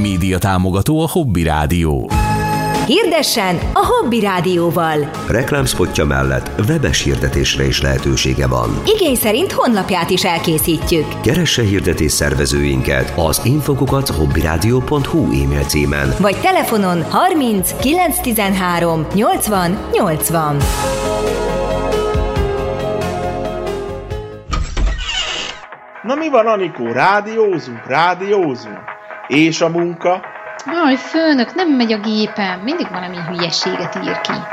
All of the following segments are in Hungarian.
Média támogató a Hobby Rádió. Hirdessen a Hobby Rádióval. Reklámszpotja mellett webes hirdetésre is lehetősége van. Igény szerint honlapját is elkészítjük. Keresse hirdetés szervezőinket az info@hobbyradio.hu e-mail címen. Vagy telefonon 30 913 80 80. Na mi van, Anikó? Rádiózunk. És a munka? Aj, főnök, nem megy a gépem. Mindig valami hülyeséget ír ki.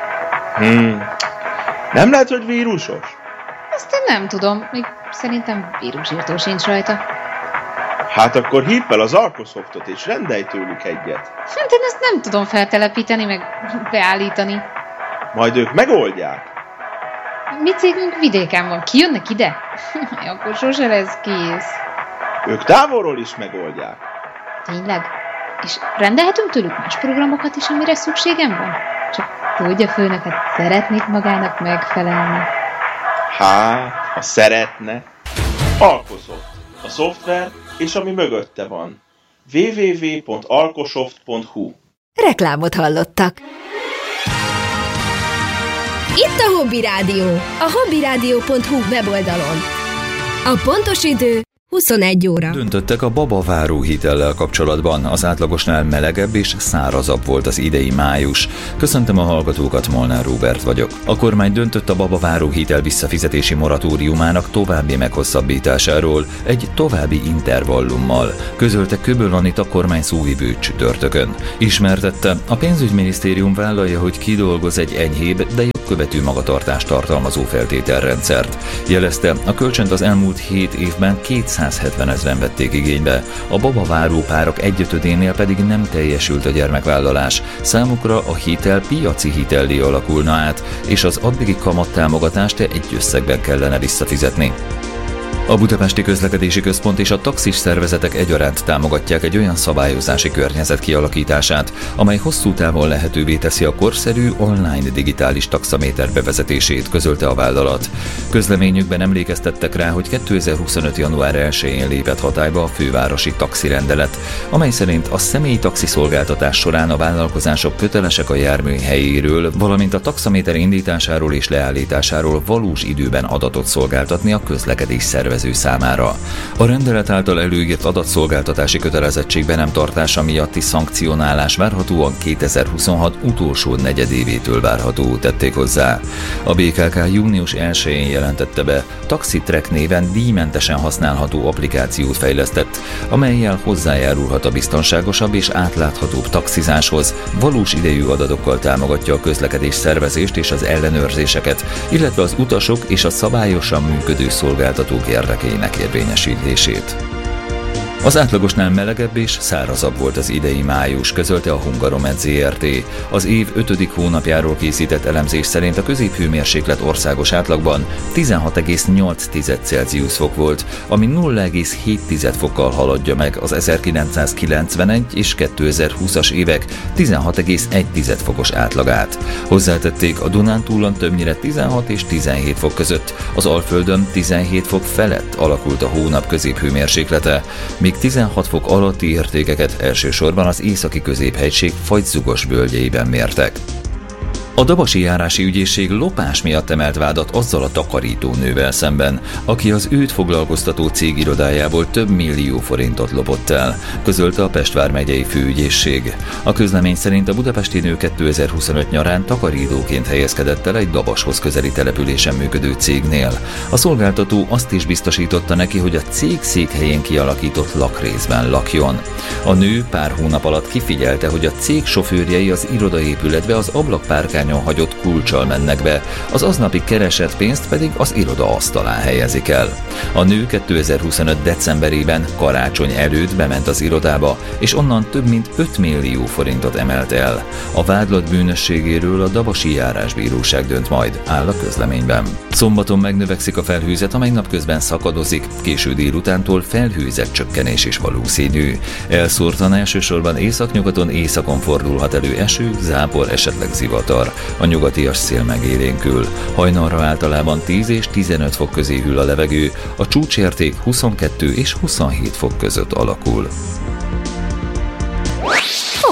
Nem lehet, hogy vírusos? Azt én nem tudom. Még szerintem vírusírtó sincs rajta. Hát akkor hívd fel az Alkosoftot és rendelj tőlük egyet. Hát én ezt nem tudom feltelepíteni, meg beállítani. Majd ők megoldják. Mi cégünk vidéken van. Kijönnek ide? Akkor sose lesz kész. Ők távolról is megoldják. Tényleg? És rendelhetünk tőlük más programokat is, amire szükségem van? Csak tudja, főnöket szeretnék magának megfelelni. Hát, ha szeretne. Alkosoft. A szoftver és ami mögötte van. www.alkosoft.hu. Reklámot hallottak. Itt a Hobby Rádió, a hobbyradio.hu weboldalon. A pontos idő 21 óra. Döntöttek a babaváró hitellel kapcsolatban. Az átlagosnál melegebb és szárazabb volt az idei május. Köszöntöm a hallgatókat, Molnár Róbert vagyok. A kormány döntött a babaváró hitel visszafizetési moratóriumának további meghosszabbításáról egy további intervallummal. Közölte Köböl Anita kormány szóvivő csütörtökön. Ismertette, a pénzügyminisztérium vállalja, hogy kidolgoz egy enyhébb, de követő magatartást tartalmazó feltételrendszert. Jelezte, a kölcsönt az elmúlt 7 évben 270 000 vették igénybe, a babaváró párok 1/5-énél pedig nem teljesült a gyermekvállalás. Számukra a hitel piaci hitellé alakulna át, és az addigi kamattámogatást egy összegben kellene visszafizetni. A Budapesti Közlekedési Központ és a taxis szervezetek egyaránt támogatják egy olyan szabályozási környezet kialakítását, amely hosszú távon lehetővé teszi a korszerű online digitális taxaméter bevezetését, közölte a vállalat. Közleményükben emlékeztettek rá, hogy 2025. január 1-én lépett hatályba a fővárosi taxirendelet, amely szerint a személyi taxiszolgáltatás során a vállalkozások kötelesek a jármű helyéről, valamint a taxaméter indításáról és leállításáról valós időben adatot szolgáltatni a közlekedés szervezetnek számára. A rendelet által előírt adatszolgáltatási kötelezettségben nem tartása miatti szankcionálás várhatóan 2026 utolsó negyedévétől várható, tették hozzá. A BKK június 1-én jelentette be, TaxiTrack néven díjmentesen használható applikációt fejlesztett, amellyel hozzájárulhat a biztonságosabb és átláthatóbb taxizáshoz, valós idejű adatokkal támogatja a közlekedés szervezést és az ellenőrzéseket, illetve az utasok és a szabályosan működő szolgáltatók érdekének érvényesítését. Az átlagosnál melegebb és szárazabb volt az idei május, közölte a Hungaromed Zrt. Az év 5. hónapjáról készített elemzés szerint a középhőmérséklet országos átlagban 16,8 Celsius fok volt, ami 0,7 fokkal haladja meg az 1991 és 2020-as évek 16,1 fokos átlagát. Hozzátették, a Dunántúlon többnyire 16 és 17 fok között, az Alföldön 17 fok felett alakult a hónap középhőmérséklete, míg 16 fok alatti értékeket elsősorban az északi középhegység fagyzugos völgyeiben mértek. A Dabasi Járási Ügyészség lopás miatt emelt vádat azzal a takarítónővel szemben, aki az őt foglalkoztató cég irodájából több millió forintot lopott el, közölte a Pest vármegyei főügyészség. A közlemény szerint a budapesti nő 2025 nyarán takarítóként helyezkedett el egy Dabashoz közeli településen működő cégnél. A szolgáltató azt is biztosította neki, hogy a cég székhelyén kialakított lakrészben lakjon. A nő pár hónap alatt kifigyelte, hogy a cég sofőrjei az irodaépületbe az ablakpárkányon hagyott kulccsal mennek be, az aznapi keresett pénzt pedig az iroda asztalán helyezik el. A nő 2025. decemberében karácsony előtt bement az irodába, és onnan több mint 5 millió forintot emelt el. A vádlott bűnösségéről a Dabasi Járásbíróság dönt majd, áll a közleményben. Szombaton megnövekszik a felhőzet, amely napközben szakadozik, késő délutántól felhőzet csökkenés is valószínű. Elszórtan elsősorban északnyugaton, északon fordulhat elő eső, zápor, esetleg zivatar. A nyugatias szél megélénkül. Hajnalra általában 10 és 15 fok közé hűl a levegő, a csúcsérték 22 és 27 fok között alakul.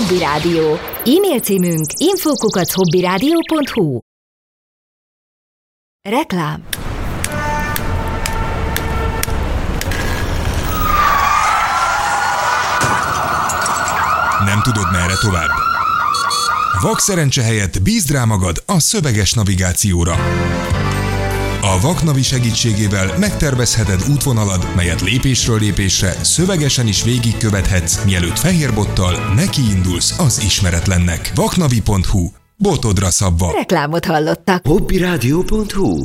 Hobby Rádió. E-mail címünk info@hobbyradio.hu. Reklám. Nem tudod, merre tovább? Vakszerencse helyett bízd rá magad a szöveges navigációra. A Vaknavi segítségével megtervezheted útvonalad, melyet lépésről lépésre szövegesen is végigkövethetsz, mielőtt fehérbottal nekiindulsz az ismeretlennek. Vaknavi.hu. Botodra szabva. Reklámot hallottak. hobbyradio.hu.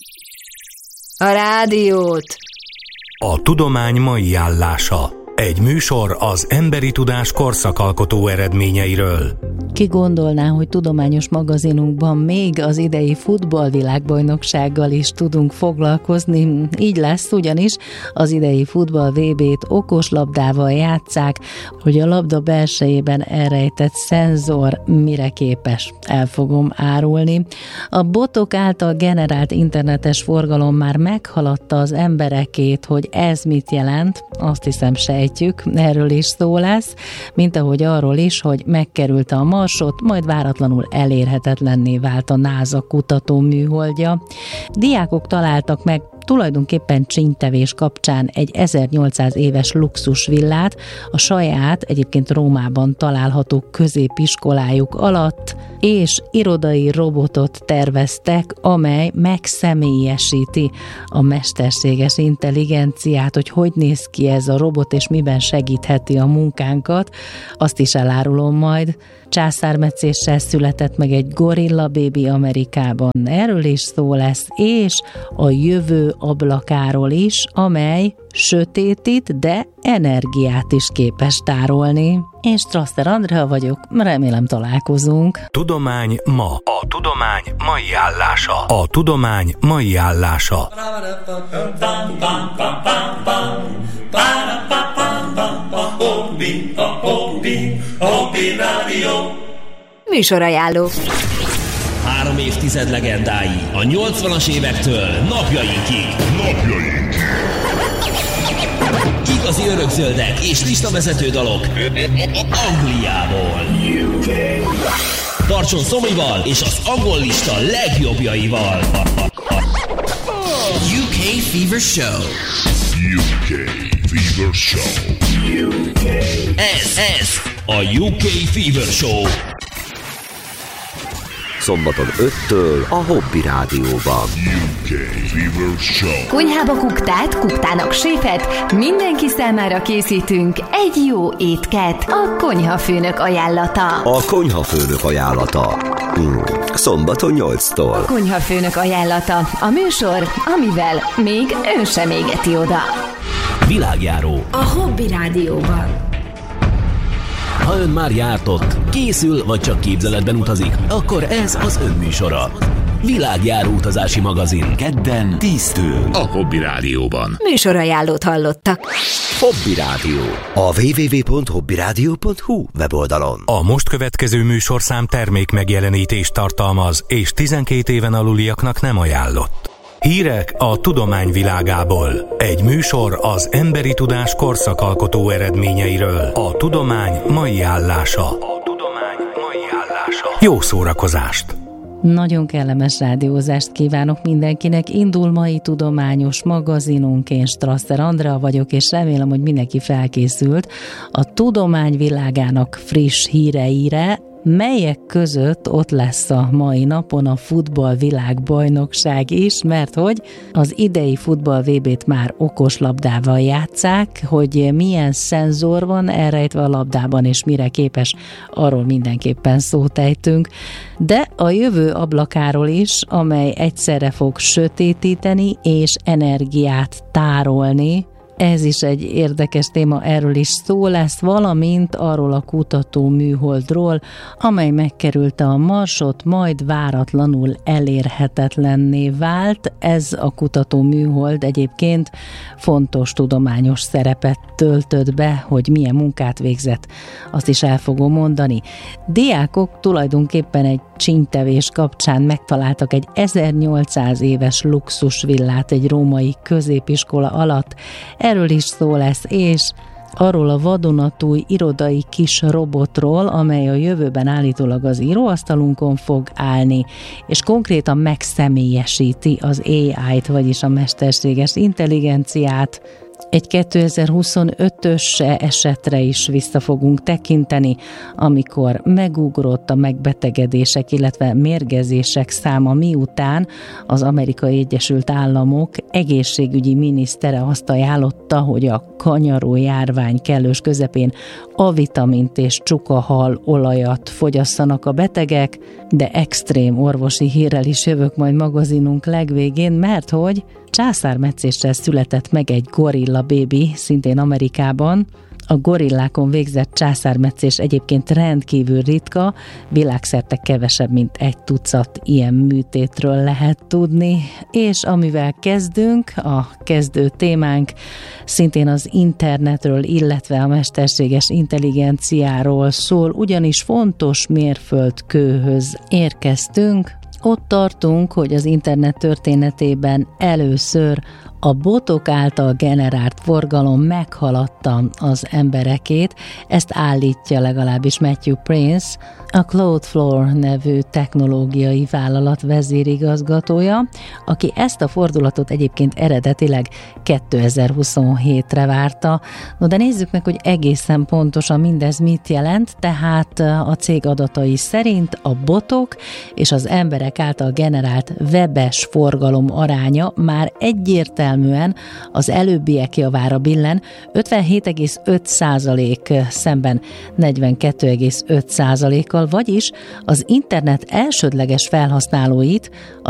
A rádiót. A tudomány mai állása. Egy műsor az emberi tudás korszakalkotó eredményeiről. Ki gondolná, hogy tudományos magazinunkban még az idei futballvilágbajnoksággal is tudunk foglalkozni? Így lesz, ugyanis az idei futball VB-t okoslabdával játsszák, hogy a labda belsejében elrejtett szenzor mire képes. El fogom árulni. A botok által generált internetes forgalom már meghaladta az emberekét, hogy ez mit jelent, azt hiszem sejtjük, erről is szó lesz, mint ahogy arról is, hogy megkerülte a Marsot, majd váratlanul elérhetetlenné vált a NASA kutató műholdja. Diákok találtak meg tulajdonképpen csínytevés kapcsán egy 1800 éves luxusvillát a saját, egyébként Rómában található középiskolájuk alatt, és irodai robotot terveztek, amely megszemélyesíti a mesterséges intelligenciát, hogy néz ki ez a robot, és miben segítheti a munkánkat, azt is elárulom majd. Császármetszéssel született meg egy gorilla bébi Amerikában, erről is szó lesz, és a jövő ablakáról is, amely sötétít, de energiát is képes tárolni. Én Strasser Andrea vagyok, remélem találkozunk. Tudomány ma. A tudomány mai állása. A tudomány mai állása. Műsorajánló. 3 évtized legendái a 80-as évektől napjainkig. Igazi örökzöldek és listavezető dalok Angliából. Tartson Szomival és az angol lista legjobbjaival. UK Fever Show. UK Fever Show. Ez a UK Fever Show. Szombaton 5-től a Hobby Rádióban. UK Fever Show. Konyhába kuktát, kuktának séfet, mindenki számára készítünk egy jó étket. A konyhafőnök ajánlata. A konyhafőnök ajánlata. Szombaton 8-tól. A konyhafőnök ajánlata. A műsor, amivel még ön sem égeti oda. Világjáró. A Hobby Rádióban. Ha ön már járt ott, készül vagy csak képzeletben utazik, akkor ez az ön műsora. Világjáró utazási magazin. Kedden 10-től a Hobby Rádióban. Műsorajánlót hallottak. Hobby Rádió. A www.hobbyradio.hu weboldalon. A most következő műsorszám termék megjelenítést tartalmaz, és 12 éven aluliaknak nem ajánlott. Hírek a tudomány világából. Egy műsor az emberi tudás korszakalkotó eredményeiről. A tudomány mai állása. Jó szórakozást! Nagyon kellemes rádiózást kívánok mindenkinek. Indul mai tudományos magazinunk, én Strasser Andrea vagyok, és remélem, hogy mindenki felkészült a tudomány világának friss híreire, melyek között ott lesz a mai napon a futballvilágbajnokság is, mert hogy az idei futball VB-t már okoslabdával játsszák, hogy milyen szenzor van elrejtve a labdában, és mire képes, arról mindenképpen szót ejtünk. De a jövő ablakáról is, amely egyszerre fog sötétíteni és energiát tárolni. Ez is egy érdekes téma, erről is szó lesz, valamint arról a kutató műholdról, amely megkerülte a Marsot, majd váratlanul elérhetetlenné vált. Ez a kutató műhold egyébként fontos tudományos szerepet töltött be, hogy milyen munkát végzett, azt is el fogom mondani. Diákok tulajdonképpen egy csínytevés kapcsán megtaláltak egy 1800 éves luxusvillát egy római középiskola alatt. Erről is szó lesz, és arról a vadonatúj irodai kis robotról, amely a jövőben állítólag az íróasztalunkon fog állni, és konkrétan megszemélyesíti az AI-t, vagyis a mesterséges intelligenciát. Egy 2025-ös esetre is vissza fogunk tekinteni, amikor megugrott a megbetegedések, illetve mérgezések száma, miután az Amerikai Egyesült Államok egészségügyi minisztere azt ajánlotta, hogy a kanyaró járvány kellős közepén A-vitamint és csukahal olajat fogyasszanak a betegek, de extrém orvosi hírrel is jövök majd magazinunk legvégén, mert hogy császármetszéssel született meg egy gorilla bébi, szintén Amerikában. A gorillákon végzett császármetszés egyébként rendkívül ritka, világszerte kevesebb, mint 1 tucat ilyen műtétről lehet tudni, és amivel kezdünk, a kezdő témánk szintén az internetről, illetve a mesterséges intelligenciáról szól, ugyanis fontos mérföldkőhöz érkeztünk. Ott tartunk, hogy az internet történetében először a botok által generált forgalom meghaladta az emberekét, ezt állítja legalábbis Matthew Prince, a Cloudflare nevű technológiai vállalat vezérigazgatója, aki ezt a fordulatot egyébként eredetileg 2027-re várta. No, de nézzük meg, hogy egészen pontosan mindez mit jelent, tehát a cég adatai szerint a botok és az emberek által generált webes forgalom aránya már egyértelműen az előbbiek javára billen, 57,5% szemben 42,5%-kal, vagyis az internet elsődleges felhasználóit